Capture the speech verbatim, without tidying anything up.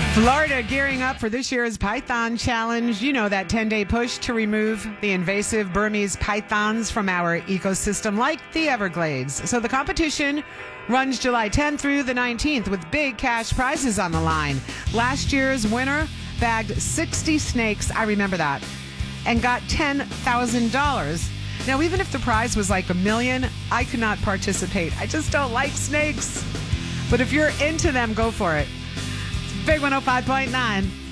Florida gearing up for this year's Python Challenge. You know, that ten-day push to remove the invasive Burmese pythons from our ecosystem like the Everglades. So the competition runs July tenth through the nineteenth with big cash prizes on the line. Last year's winner bagged sixty snakes, I remember that, and got ten thousand dollars. Now, even if the prize was like a million, I could not participate. I just don't like snakes. But if you're into them, go for it. Big one oh five point nine.